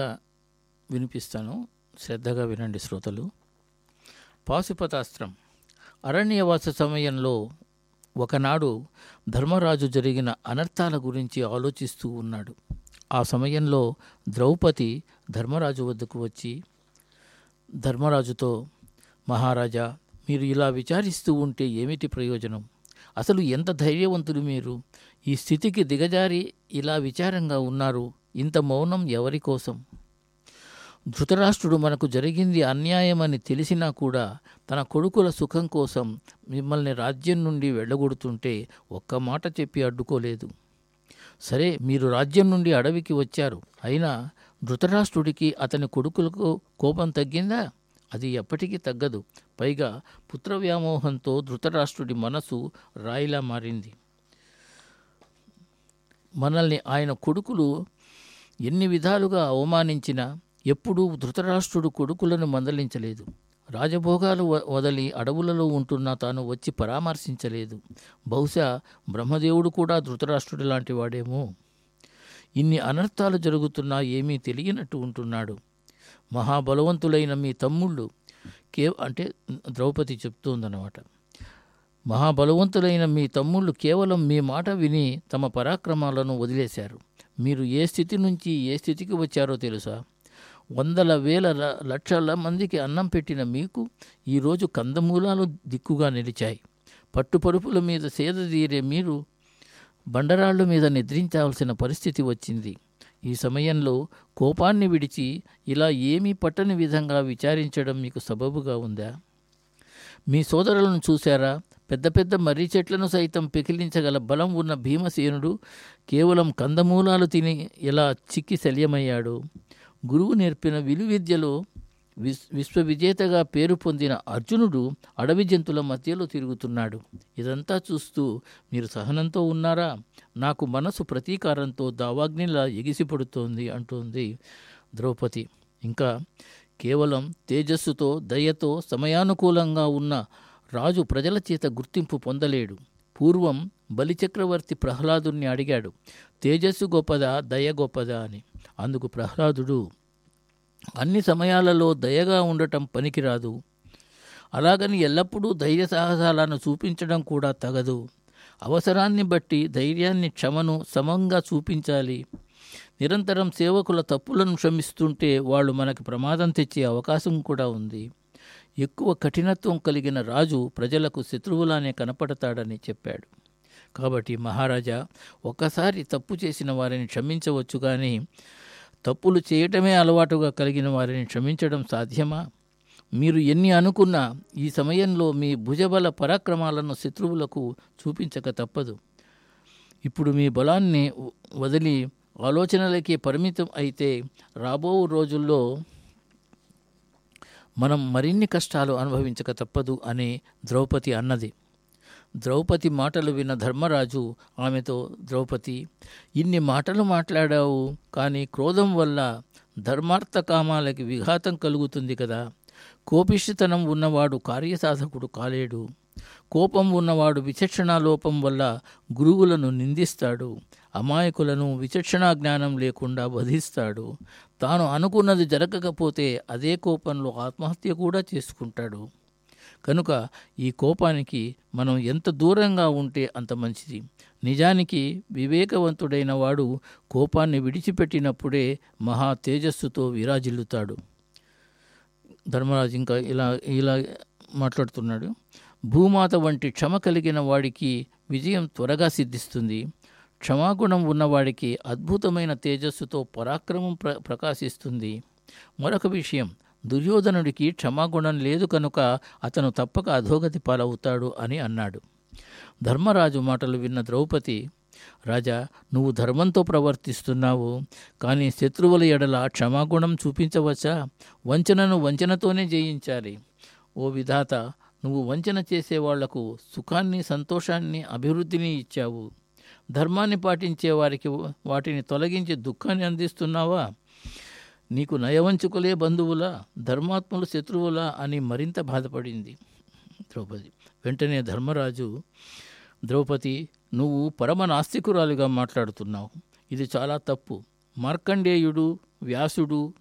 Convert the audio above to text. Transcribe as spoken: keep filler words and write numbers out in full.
వినిపిస్తాను, శ్రద్ధగా వినండి శ్రోతలు. పాశుపతాస్త్రం. అరణ్యవాస సమయంలో ఒకనాడు ధర్మరాజు జరిగిన అనర్థాల గురించి ఆలోచిస్తూ ఉన్నాడు. ఆ సమయంలో ద్రౌపది ధర్మరాజు వద్దకు వచ్చి ధర్మరాజుతో, మహారాజా, మీరు ఇలా విచారిస్తూ ఉంటే ఏమిటి ప్రయోజనం? అసలు ఎంత ధైర్యవంతులు మీరు! ఈ స్థితికి దిగజారి ఇలా విచారంగా ఉన్నారు. ఇంత మౌనం ఎవరి కోసం? ధృతరాష్ట్రుడు మనకు జరిగింది అన్యాయమని తెలిసినా కూడా తన కొడుకుల సుఖం కోసం మిమ్మల్ని రాజ్యం నుండి వెళ్ళగొడుతుంటే ఒక్క మాట చెప్పి అడ్డుకోలేదు. సరే, మీరు రాజ్యం నుండి అడవికి వచ్చారు. అయినా ధృతరాష్ట్రుడికి అతని కొడుకులకు కోపం తగ్గిందా? అది ఎప్పటికీ తగ్గదు. పైగా పుత్ర వ్యామోహంతో ధృతరాష్ట్రుడి మనసు రాయిలా మారింది. మనల్ని ఆయన కొడుకులు ఎన్ని విధాలుగా అవమానించినా ఎప్పుడూ ధృతరాష్ట్రుడు కొడుకులను మందలించలేదు. రాజభోగాలు వదలి అడవులలో ఉంటున్నా తాను వచ్చి పరామర్శించలేదు. బహుశా బ్రహ్మదేవుడు కూడా ధృతరాష్ట్రుడి లాంటి వాడేమో. ఇన్ని అనర్థాలు జరుగుతున్నా ఏమీ తెలియనట్టు ఉంటున్నాడు. మహాబలవంతులైన మీ తమ్ముళ్ళు కే అంటే ద్రౌపది చెప్తోందన్నమాట. మహాబలవంతులైన మీ తమ్ముళ్ళు కేవలం మీ మాట విని తమ పరాక్రమాలను వదిలేశారు. మీరు ఏ స్థితి నుంచి ఏ స్థితికి వచ్చారో తెలుసా? వందల వేల లక్షల మందికి అన్నం పెట్టిన మీకు ఈరోజు కందమూలాలు దిక్కుగా నిలిచాయి. పట్టుపరుపుల మీద సేద తీరే మీరు బండరాళ్ల మీద నిద్రించాల్సిన పరిస్థితి వచ్చింది. ఈ సమయంలో కోపాన్ని విడిచి ఇలా ఏమీ పట్టని విధంగా విచారించడం మీకు సబబుగా ఉందా? మీ సోదరులను చూశారా? పెద్ద పెద్ద మర్రి చెట్లను సైతం పెకిలించగల బలం ఉన్న భీమసేనుడు కేవలం కందమూలాలు తిని ఎలా చిక్కి శల్యమయ్యాడు. గురువు నేర్పిన విలువిద్యలో విశ్ విశ్వవిజేతగా పేరు పొందిన అర్జునుడు అడవి జంతువుల మధ్యలో తిరుగుతున్నాడు. ఇదంతా చూస్తూ మీరు సహనంతో ఉన్నారా? నాకు మనసు ప్రతీకారంతో దావాగ్నిలా ఎగిసిపడుతోంది అంటోంది ద్రౌపది. ఇంకా కేవలం తేజస్సుతో దయతో సమయానుకూలంగా ఉన్న రాజు ప్రజల చేత గుర్తింపు పొందలేడు. పూర్వం బలిచక్రవర్తి ప్రహ్లాదుని అడిగాడు, తేజస్సు గొప్పదా దయ గొప్పదా అని. అందుకు ప్రహ్లాదుడు, అన్ని సమయాలలో దయగా ఉండటం పనికిరాదు, అలాగని ఎల్లప్పుడూ ధైర్య సాహసాలను చూపించడం కూడా తగదు. అవసరాన్ని బట్టి ధైర్యాన్ని క్షమను సమంగా చూపించాలి. నిరంతరం సేవకుల తప్పులను క్షమిస్తుంటే వాళ్ళు మనకి ప్రమాదం తెచ్చే అవకాశం కూడా ఉంది. ఎక్కువ కఠినత్వం కలిగిన రాజు ప్రజలకు శత్రువులానే కనపడతాడని చెప్పాడు. కాబట్టి మహారాజా, ఒక్కసారి తప్పు చేసిన వారిని క్షమించవచ్చు, కానీ తప్పులు చేయటమే అలవాటుగా కలిగిన వారిని క్షమించడం సాధ్యమా? మీరు ఎన్ని అనుకున్నా ఈ సమయంలో మీ భుజబల పరాక్రమాలను శత్రువులకు చూపించక తప్పదు. ఇప్పుడు మీ బలాన్ని వదిలి ఆలోచనలకే పరిమితం అయితే రాబో రోజుల్లో మనం మరిన్ని కష్టాలు అనుభవించక తప్పదు అని ద్రౌపది అన్నది. ద్రౌపది మాటలు విన్న ధర్మరాజు ఆమెతో, ద్రౌపది, ఇన్ని మాటలు మాట్లాడావు, కానీ క్రోధం వల్ల ధర్మార్థ కామాలకి విఘాతం కలుగుతుంది కదా. కోపిష్టితనం ఉన్నవాడు కార్యసాధకుడు కాలేడు. కోపం ఉన్నవాడు విచక్షణాలోపం వల్ల గురువులను నిందిస్తాడు. అమాయకులను విచక్షణా జ్ఞానం లేకుండా వధిస్తాడు. తాను అనుకున్నది జరగకపోతే అదే కోపంలో ఆత్మహత్య కూడా చేసుకుంటాడు. కనుక ఈ కోపానికి మనం ఎంత దూరంగా ఉంటే అంత మంచిది. నిజానికి వివేకవంతుడైన వాడు కోపాన్ని విడిచిపెట్టినప్పుడే మహా తేజస్సుతో విరాజిల్లుతాడు. ధర్మరాజు ఇంకా ఇలా ఇలా మాట్లాడుతున్నాడు. భూమాత వంటి క్షమ కలిగిన వాడికి విజయం త్వరగా సిద్ధిస్తుంది. క్షమాగుణం ఉన్నవాడికి అద్భుతమైన తేజస్సుతో పరాక్రమం ప్ర ప్రకాశిస్తుంది. మరొక విషయం, దుర్యోధనుడికి క్షమాగుణం లేదు కనుక అతను తప్పక అధోగతి పాలవుతాడు అని అన్నాడు. ధర్మరాజు మాటలు విన్న ద్రౌపది, రాజా, నువ్వు ధర్మంతో ప్రవర్తిస్తున్నావు, కానీ శత్రువుల ఎడల క్షమాగుణం చూపించవచ్చా? వంచనను వంచనతోనే జయించాలి. ఓ విధాత, నువ్వు వంచన చేసేవాళ్లకు సుఖాన్ని, సంతోషాన్ని, అభివృద్ధిని ఇచ్చావు. ధర్మాన్ని పాటించే వారికి వాటిని తొలగించి దుఃఖాన్ని అందిస్తున్నావా? నీకు నయవంచుకులే బంధువులా, ధర్మాత్ములు శత్రువులా అని మరింత బాధపడింది ద్రౌపది. వెంటనే ధర్మరాజు, ద్రౌపది, నువ్వు పరమ నాస్తికురాలుగా మాట్లాడుతున్నావు. ఇది చాలా తప్పు. మార్కండేయుడు వ్యాసుడు